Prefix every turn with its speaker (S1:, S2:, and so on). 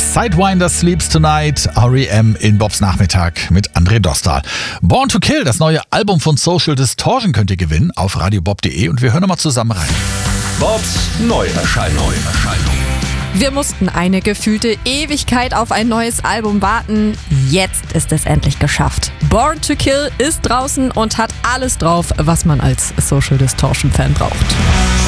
S1: Sidewinder Sleeps Tonight, R.E.M. in Bobs Nachmittag mit André Dostal. Born to Kill, das neue Album von Social Distortion könnt ihr gewinnen auf radiobob.de und wir hören nochmal zusammen rein.
S2: Bobs Neuerscheinung.
S3: Wir mussten eine gefühlte Ewigkeit auf ein neues Album warten. Jetzt ist es endlich geschafft. Born to Kill ist draußen und hat alles drauf, was man als Social Distortion Fan braucht.